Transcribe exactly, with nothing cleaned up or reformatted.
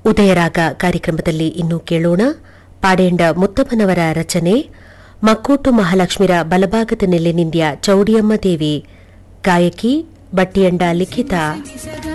ಉದಯರಾಗ ಕಾರ್ಯಕ್ರಮದಲ್ಲಿ ಇನ್ನು ಕೇಳೋಣ ಪಾಡೇಂಡ ಮುತ್ತಪ್ಪನವರ ರಚನೆ ಮಕ್ಕೋಟು ಮಹಾಲಕ್ಷ್ಮಿರ ಬಲಭಾಗದ ನೆಲೆನಿಂದ್ಯ ಚೌಡಿಯಮ್ಮ ದೇವಿ ಗಾಯಕಿ ಬಟ್ಟಿಯಂಡ ಲಿಖಿತ